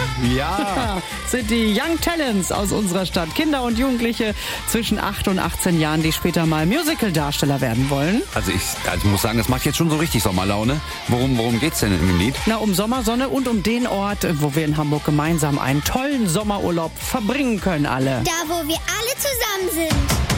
Ja. Sind die Young Talents aus unserer Stadt. Kinder und Jugendliche zwischen 8 und 18 Jahren, die später mal Musical-Darsteller werden wollen. Also ich muss sagen, das macht jetzt schon so richtig Sommerlaune. Worum geht's denn im Lied? Na, um Sommersonne und um den Ort, wo wir in Hamburg gemeinsam einen tollen Sommerurlaub verbringen können alle. Da, wo wir alle zusammen sind.